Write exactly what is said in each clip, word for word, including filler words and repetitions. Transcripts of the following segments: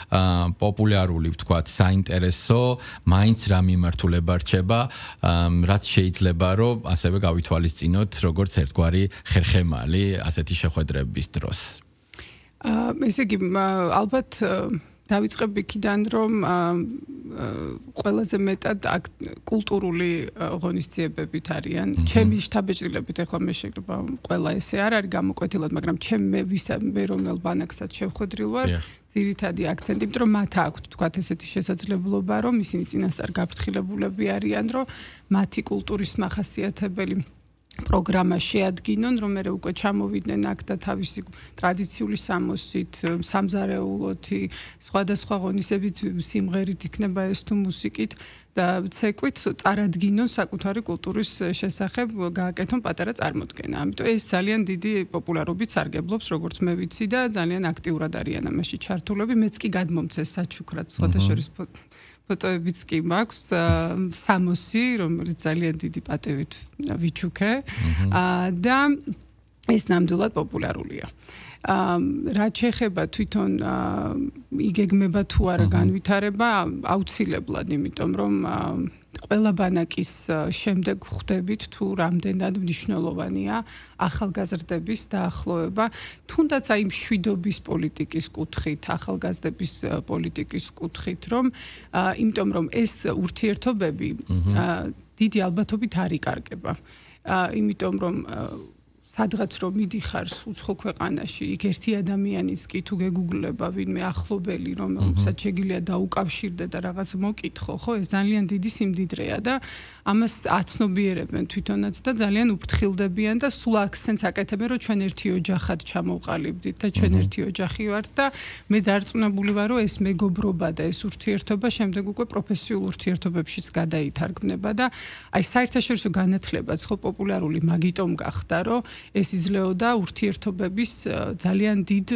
პოპულარული ვთქვათ, საინტერესო, მაინც რა მიმართულება რჩება, რაც შეიძლება რომ ასევე გავითვალისწინოთ როგორც ერთგვარი ხერხემალი ასეთი შეხვედრების დროს. ესე იგი, ალბათ დავიწყებ იქიდან, რომ ყველაზე მეტად კულტურული ღონისძიებებით არიან. ჩემი შთაბეჭდილებით ახლა მე შეიძლება ყველა ესე არ არის გამოკვეთილად, მაგრამ ჩემ მე ვისა მე რომელ ბანაკსაც შევხვედრილ ვარ, ძირითადი აქცენტი, იმიტომ რომ მათ აქვთ თქვათ ესეთი შესაძლებლობა, რომ ისინი წინასწარ გაფრთხილებულები არიან, რომ მათი კულტურის მახასიათებელი პროგრამა შეადგინონ, რომ მე უკვე ჩამოვიდნენ აქ და თავისი ტრადიციული სამოსით, სამზარეულოთი, სხვადასხვა ღონისებით, სიმღერით იქნება ეს თუ მუსიკით და ცეკვით წარადგინონ საკუთარი კულტურის შესახებ, გააკეთონ პატარა წარმოდგენა. ამიტომ ეს ძალიან დიდი პოპულარობით სარგებლობს, როგორც მე ვიცი და ძალიან აქტიურად არიან ამაში ჩართულები. მეც კი გადმომცეს საჩუქრად, სხვადასხვა ფოტოებიც კი მაქვს, სამოსი, რომელიც ძალიან დიდი პატივით ვიჩუქე და ეს ნამდვილად პოპულარულია. რაც შეეხება თვითონ იგეგმება თუ არა განვითარება, აუცილებლად, იმიტომ რომ ყველა ბანაკის შემდეგ ხვდებით თუ რამდენად მნიშვნელოვანია ახალგაზრდების დაახლოება, თუნდაც აი მშვიდობის პოლიტიკის კუთხით, ახალგაზრდების პოლიტიკის კუთხით, რომ იმიტომ რომ ეს ურთიერთობები დიდი ალბათობით არ იკარგება. იმიტომ რომ სადღაც რომ მიდიხარ უცხო ქვეყანაში, იქ ერთი ადამიანის კი თუ გეგუგლება ვინმე ახლობელი, რომელსაც შეგიძლია დაუკავშირდე და რაღაც მოკითხო, ხო, ეს ძალიან დიდი სიმდიდრეა და ამას აცნობიერებენ თვითონაც და ძალიან უფრთხილდებიან და სულ აქცენტს აკეთებენ, რომ ჩვენ ერთი ოჯახად ჩამოვყალიბდით და ჩვენ ერთი ოჯახი ვართ და მე დარწმუნებული ვარ, რომ ეს მეგობრობა და ეს ურთიერთობა შემდეგ უკვე პროფესიულ ურთიერთობებშიც გადაითარგმნება და აი საერთაშორისო განათლებაც ხო პოპულარული მაგიტომ გახდა, რომ ეს იძლეოდა ურთიერთობების ძალიან დიდ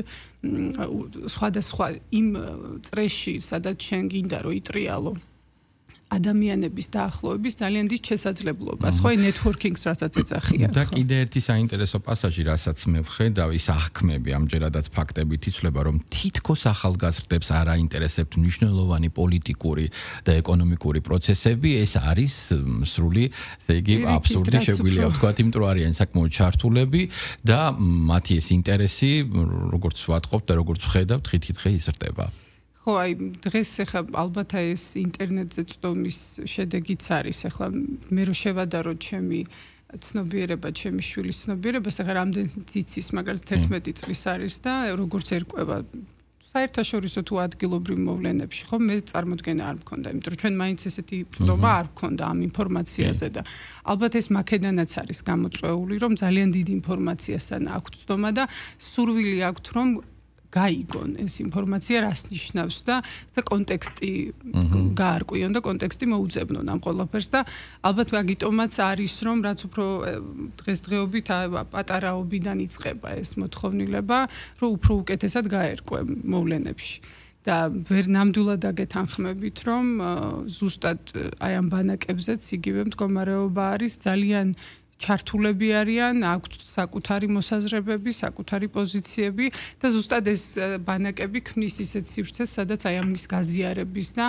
სხვადასხვა იმ წრეში, სადაც შენ გინდა რომ იტრიალო ადამიანების დაახლოების ძალიან დიდ შესაძლებლობას, ხო, ნეტვორკინგს რასაც ეძახიან, ხო. და კიდე ერთი საინტერესო პასაჟი, რასაც მე ვხედავ, ის აღქმები ამჯერადაც ფაქტებით იცვლება, რომ თითქოს ახალგაზრდებს არ აინტერესებთ მნიშვნელოვანი პოლიტიკური და ეკონომიკური პროცესები, ეს არის სრული, ესე იგი, აბსურდი შეგვიძლია ვთქვათ, იმიტომ რომ არიან საკმაოდ ჩართულები და მათი ეს ინტერესი, როგორც ვატყობთ და როგორც ვხედავთ, ხით-ხით იზრდება. ხო, აი დღეს ახლა ალბათ ეს ინტერნეტზე წვდომის შედეგიც არის. ახლა მე რო შევადარო ჩემი ცნობიერება, ჩემი შვილის ცნობიერებას, ახლა რამდენიც იცის, მაგალითად თერთმეტი წლის არის და როგორც ერკვევა საერთაშორისო თუ ადგილობრივ მოვლენებში, ხო, მე წარმოდგენა არ მქონდა, იმიტომ რომ ჩვენ მაინც ესეთი ცნობა არ მქონდა ამ ინფორმაციაზე და ალბათ ეს მაქედანაც არის გამოწვეული, რომ ძალიან დიდი ინფორმაციასთან აქვს ცნობა და სურვილი აქვს, რომ გაიგონ ეს ინფორმაცია რას ნიშნავს და კონტექსტი გაარკვიონ და კონტექსტი მოუძებნონ ამ ყველაფერს და ალბათ მაგიტომაც არის რომ რაც უფრო დღესდღეობით პატარაობიდან იწყება ეს მოთხოვნილება რომ უფრო უკეთესად გაერკვე მოვლენებში და ვერ ნამდვილად აგეთანხმებით რომ ზუსტად აი ამ ბანაკებზეც იგივე მდგომარეობა არის ძალიან ჩართულები არიან, აქვთ საკუთარი მოსაზრებები, საკუთარი პოზიციები და ზუსტად ეს ბანაკები ქმნის ისეთ სივრცეს, სადაც აი ამის გაზიარების და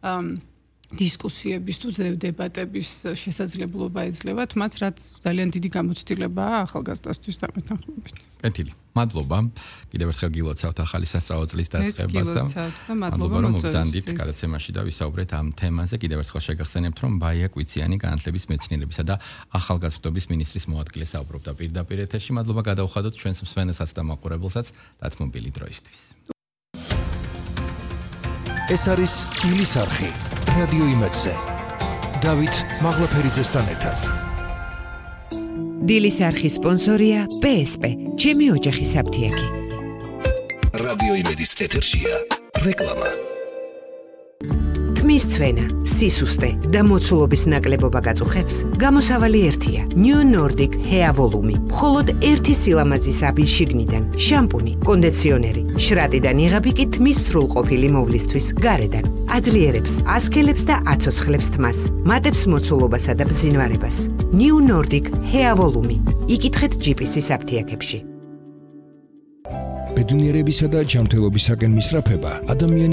დისკუსიების თუ დებატების შესაძლებლობა ეძლევათ, მათ რაც ძალიან დიდი გამოცდილებაა ახალგაზრდასთვის დამეთანხმებით. კეთილი. მადლობა. კიდევ ერთხელ გილოცავთ ახალი სასწავლო წლის დაწყებას და მადლობა რომ მოგზანდით გადაცემაში და ვისაუბრეთ ამ თემაზე. კიდევ ერთხელ შეგახსენებთ, რომ ბაია კვიციანი განათლების მეცნიერებისა და ახალგაზრდობის მინისტრის მოადგილე საუბრობდა პირდაპირ ეთერში. მადლობა გადავხადოთ ჩვენს მსმენელსაც და მაყურებელსაც დათმობილი დროისთვის. ეს არის სტილის არხი რადიო იმედზე. დავით მაღლაფერიძესთან ერთად. დილის არხის სპონსორია პე ეს პე, ჩემი ოჯახის აფთიაქი. რადიო იმედის ეთერშია რეკლამა. თმის ცვენა, სისუსტე და მოცულობის ნაკლებობა გაწუხებს, გამოსავალი ერთია. New Nordic Hair Volume. მხოლოდ ერთი სილამაზის აბის შიგნიდან, შამპუნი, კონდიციონერი, შრატიდან იღები კი თმის სრულყოფილი მოვლისთვის გარედან. აძლიერებს, ასქელებს და აცოცხლებს თმას, მატებს მოცულობასა და ბზინვარებას. New Nordic Hair Volume. იკითხეთ ჯი პი სის აფთიაქებში. ბედნიერებისა და ჯანმრთელობისაკენ მისწრაფება ადამიანის